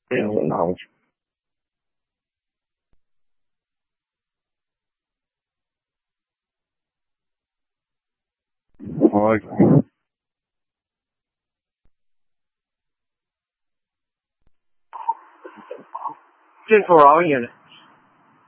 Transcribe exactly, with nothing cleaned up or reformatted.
ins and outs. Like, ten four all unit.